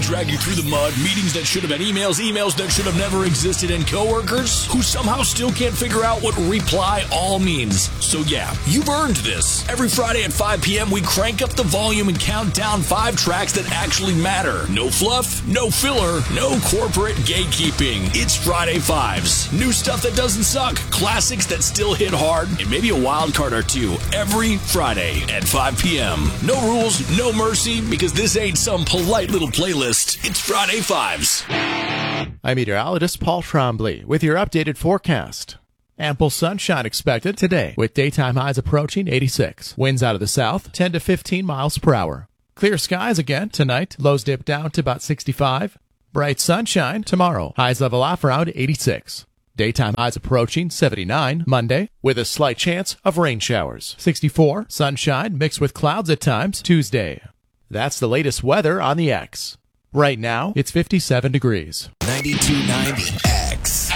drag you through the mud, meetings that should have been emails, emails that should have never existed, and coworkers who somehow still can't figure out what reply all means. So yeah, you've earned this. Every Friday at 5 p.m., we crank up the volume and count down 5 tracks that actually matter. No fluff, no filler, no corporate gatekeeping. It's Friday Fives. New stuff that doesn't suck, classics that still hit hard, and maybe a wild card or two every Friday at 5 p.m. No rules, no mercy, because this ain't some polite little playlist. It's Friday Fives. I'm meteorologist Paul Trombley with your updated forecast. Ample sunshine expected today with daytime highs approaching 86. Winds out of the south 10 to 15 miles per hour. Clear skies again tonight. Lows dip down to about 65. Bright sunshine tomorrow. Highs level off around 86. Daytime highs approaching 79 Monday with a slight chance of rain showers. 64. Sunshine mixed with clouds at times Tuesday. That's the latest weather on the X. Right now, it's 57 degrees. 92.9 X.